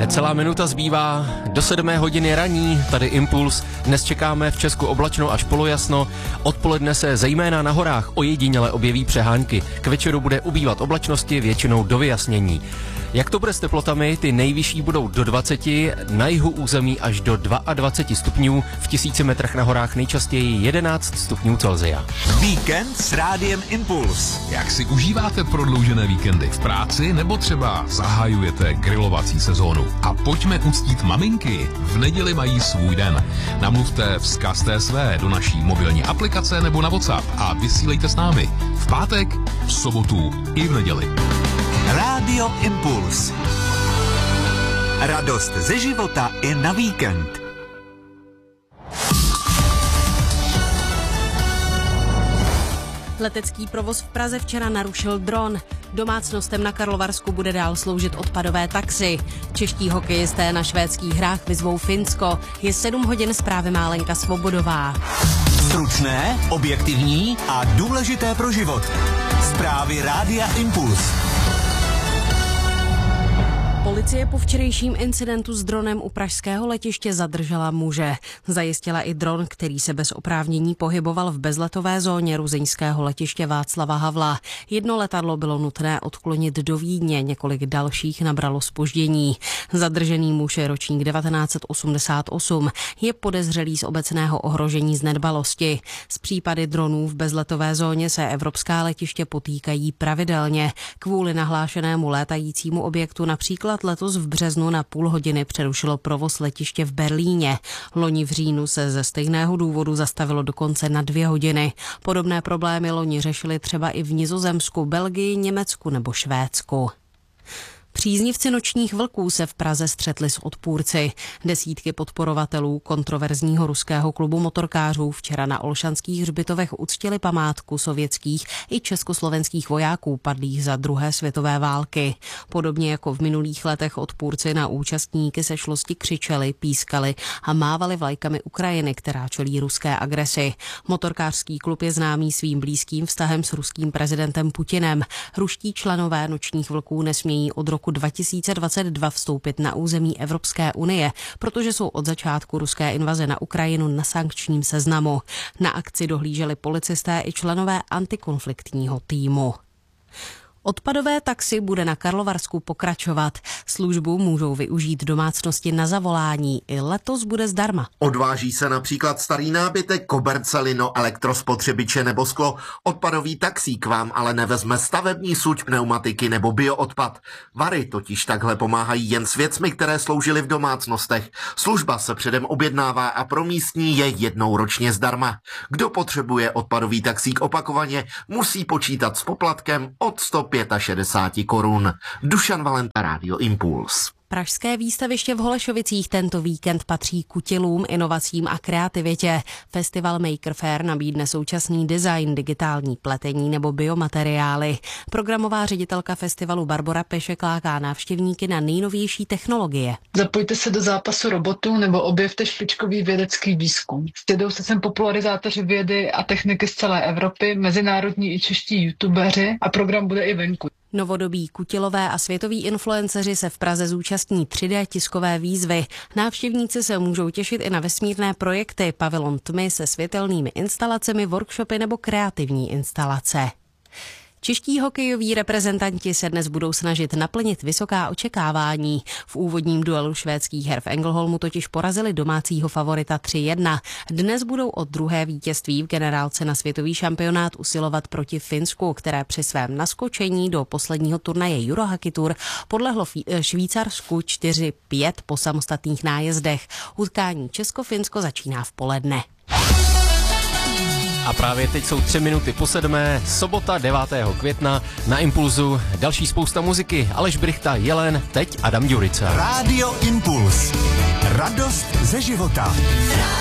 Necelá minuta zbývá do 7 hodiny raní, tady Impuls. Dnes čekáme v Česku oblačno až polojasno. Odpoledne se zejména na horách ojediněle objeví přehánky. K večeru bude ubývat oblačnosti, většinou do vyjasnění. Jak to bude s teplotami? Ty nejvyšší budou do 20, na jihu území až do 22 stupňů, v 1000 metrech na horách nejčastěji 11 stupňů Celsia. Víkend s Rádiem Impuls. Jak si užíváte prodloužené víkendy v práci nebo třeba zahajujete grilovací sezónu? A pojďme uctít maminky. V neděli mají svůj den. Namluvte vzkaz TSV do naší mobilní aplikace nebo na WhatsApp a vysílejte s námi. V pátek, v sobotu i v neděli. Rádio Impuls. Radost ze života i na víkend. Letecký provoz v Praze včera narušil dron. Domácnostem na Karlovarsku bude dál sloužit odpadové taxi. Čeští hokejisté na švédských hrách vyzvou Finsko. Je 7 hodin, zprávy má Lenka Svobodová. Stručné, objektivní a důležité pro život. Zprávy Rádia Impuls. Policie po včerejším incidentu s dronem u pražského letiště zadržela muže. Zajistila i dron, který se bez oprávnění pohyboval v bezletové zóně ruzyňského letiště Václava Havla. Jedno letadlo bylo nutné odklonit do Vídně, několik dalších nabralo zpoždění. Zadržený muž je ročník 1988, je podezřelý z obecného ohrožení z nedbalosti. S případy dronů v bezletové zóně se evropská letiště potýkají pravidelně. Kvůli nahlášenému létajícímu objektu například letos v březnu na půl hodiny přerušilo provoz letiště v Berlíně. Loni v říjnu se ze stejného důvodu zastavilo dokonce na 2 hodiny. Podobné problémy loni řešili třeba i v Nizozemsku, Belgii, Německu nebo Švédsku. Příznivci nočních vlků se v Praze střetli s odpůrci. Desítky podporovatelů kontroverzního ruského klubu motorkářů včera na Olšanských hřbitovech uctili památku sovětských i československých vojáků padlých za druhé světové války. Podobně jako v minulých letech odpůrci na účastníky sešlosti křičeli, pískali a mávali vlajkami Ukrajiny, která čelí ruské agresi. Motorkářský klub je známý svým blízkým vztahem s ruským prezidentem Putinem. Ruští členové nočních vlků nesmějí od roku 2022 vstoupit na území Evropské unie, protože jsou od začátku ruské invaze na Ukrajinu na sankčním seznamu. Na akci dohlíželi policisté i členové antikonfliktního týmu. Odpadové taxi bude na Karlovarsku pokračovat. Službu můžou využít domácnosti na zavolání. I letos bude zdarma. Odváží se například starý nábytek, koberce, lino, elektrospotřebiče nebo sklo. Odpadový taxík vám ale nevezme stavební suť, pneumatiky nebo bioodpad. Vary totiž takhle pomáhají jen s věcmi, které sloužily v domácnostech. Služba se předem objednává a pro místní je jednou ročně zdarma. Kdo potřebuje odpadový taxík opakovaně, musí počítat s poplatkem od 165 korun. Dušan Valenta, Rádio Impuls. Pražské výstaviště v Holešovicích tento víkend patří k utilům, inovacím a kreativitě. Festival Maker Faire nabídne současný design, digitální pletení nebo biomateriály. Programová ředitelka festivalu Barbora Pešek láká návštěvníky na nejnovější technologie. Zapojte se do zápasu robotů nebo objevte špičkový vědecký výzkum. Sjedou se sem popularizátoři vědy a techniky z celé Evropy, mezinárodní i čeští youtubeři a program bude i venku. Novodobí kutilové a světoví influenceři se v Praze zúčastní 3D tiskové výzvy. Návštěvníci se můžou těšit i na vesmírné projekty, pavilon tmy se světelnými instalacemi, workshopy nebo kreativní instalace. Čeští hokejoví reprezentanti se dnes budou snažit naplnit vysoká očekávání. V úvodním duelu švédských her v Ängelholmu totiž porazili domácího favorita 3-1. Dnes budou o druhé vítězství v generálce na světový šampionát usilovat proti Finsku, které při svém naskočení do posledního turnaje Eurohockey Tour podlehlo Švýcarsku 4-5 po samostatných nájezdech. Utkání Česko-Finsko začíná v poledne. A právě teď jsou 3 minuty po 7. Sobota 9. května na Impulzu. Další spousta muziky. Aleš Brychta, Jelen, teď Adam Ďurica. Rádio Impuls. Radost ze života.